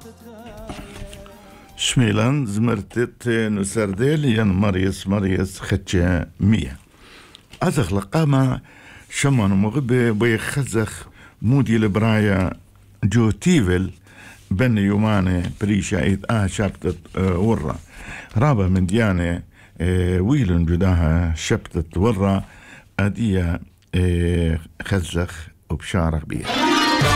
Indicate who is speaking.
Speaker 1: شميلان زمرتت نسرديل ين مريس خدشة 100 أزخ لقاما شمان مغبي بيخزخ مودي لبرايا جو تيفل بن يوماني بريشا إيد شابتت ورا رابا من ديانة ويلن جداها شابتت ورا أدية خزخ وبشارك بيها